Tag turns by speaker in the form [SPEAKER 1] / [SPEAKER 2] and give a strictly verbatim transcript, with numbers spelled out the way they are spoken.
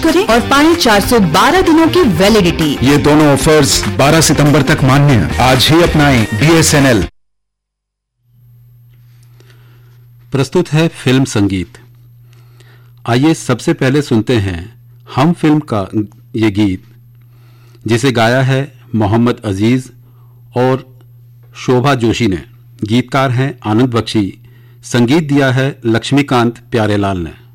[SPEAKER 1] करें और पाएं चार सौ बारह दिनों की वैलिडिटी।
[SPEAKER 2] ये दोनों ऑफर्स बारह सितंबर तक मान्य हैं। आज ही अपनाएं बीएसएनएल।
[SPEAKER 3] प्रस्तुत है फिल्म संगीत। आइए सबसे पहले सुनते हैं हम फिल्म का ये गीत, जिसे गाया है मोहम्मद अजीज और शोभा जोशी ने। गीतकार हैं आनंद बख्शी, संगीत दिया है लक्ष्मीकांत प्यारेलाल ने।